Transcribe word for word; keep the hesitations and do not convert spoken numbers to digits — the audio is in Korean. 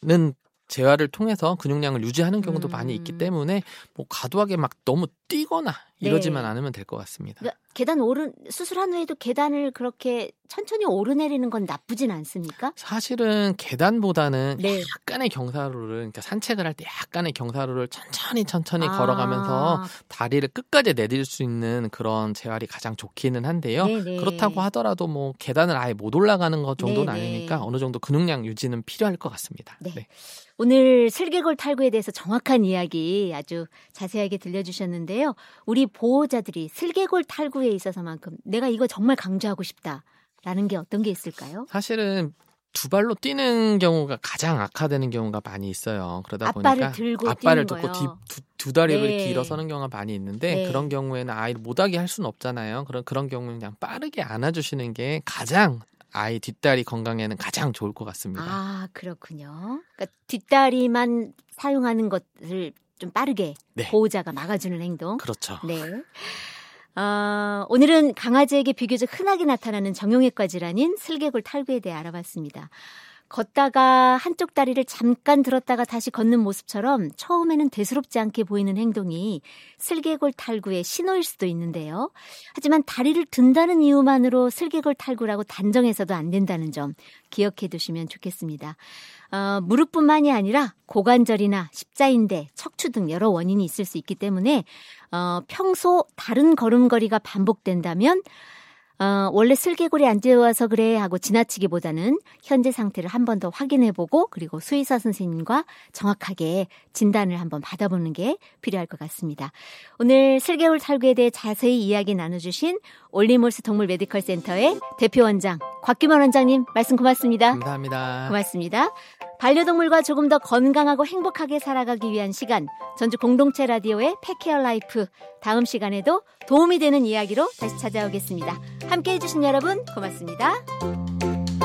재활을 통해서 근육량을 유지하는 경우도 음. 많이 있기 때문에 뭐 과도하게 막 너무 뛰거나 이러지만 네. 않으면 될 것 같습니다. 그러니까 계단 오른 수술한 후에도 계단을 그렇게 천천히 오르내리는 건 나쁘진 않습니까? 사실은 계단보다는 네. 약간의 경사로를 그러니까 산책을 할 때 약간의 경사로를 천천히 천천히 아. 걸어가면서 다리를 끝까지 내릴 수 있는 그런 재활이 가장 좋기는 한데요. 네네. 그렇다고 하더라도 뭐 계단을 아예 못 올라가는 것 정도는 네네. 아니니까 어느 정도 근육량 유지는 필요할 것 같습니다. 네. 네. 오늘 슬개골 탈구에 대해서 정확한 이야기 아주 자세하게 들려주셨는데요. 우리 보호자들이 슬개골 탈구에 있어서만큼 내가 이거 정말 강조하고 싶다라는 게 어떤 게 있을까요? 사실은 두 발로 뛰는 경우가 가장 악화되는 경우가 많이 있어요. 그러다 앞발을 보니까 들고 앞발을 뛰는 들고 뒤, 거요. 두, 두 다리로 네. 이렇게 일어서는 경우가 많이 있는데 네. 그런 경우에는 아이를 못하게 할 수는 없잖아요. 그런 그런 경우는 그냥 빠르게 안아주시는 게 가장 아이 뒷다리 건강에는 가장 좋을 것 같습니다. 아, 그렇군요. 그러니까 뒷다리만 사용하는 것을 좀 빠르게 네. 보호자가 막아주는 행동. 그렇죠. 네. 어, 오늘은 강아지에게 비교적 흔하게 나타나는 정형외과 질환인 슬개골 탈구에 대해 알아봤습니다. 걷다가 한쪽 다리를 잠깐 들었다가 다시 걷는 모습처럼 처음에는 대수롭지 않게 보이는 행동이 슬개골 탈구의 신호일 수도 있는데요. 하지만 다리를 든다는 이유만으로 슬개골 탈구라고 단정해서도 안 된다는 점 기억해 두시면 좋겠습니다. 어, 무릎뿐만이 아니라 고관절이나 십자인대, 척추 등 여러 원인이 있을 수 있기 때문에 어, 평소 다른 걸음걸이가 반복된다면 어, 원래 슬개골이 안 좋아서 그래 하고 지나치기보다는 현재 상태를 한 번 더 확인해보고 그리고 수의사 선생님과 정확하게 진단을 한번 받아보는 게 필요할 것 같습니다. 오늘 슬개골 탈구에 대해 자세히 이야기 나눠주신 올리몰스 동물 메디컬 센터의 대표 원장 곽규만 원장님 말씀 고맙습니다. 감사합니다. 고맙습니다. 반려동물과 조금 더 건강하고 행복하게 살아가기 위한 시간 전주 공동체 라디오의 펫케어 라이프 다음 시간에도 도움이 되는 이야기로 다시 찾아오겠습니다. 함께해 주신 여러분 고맙습니다.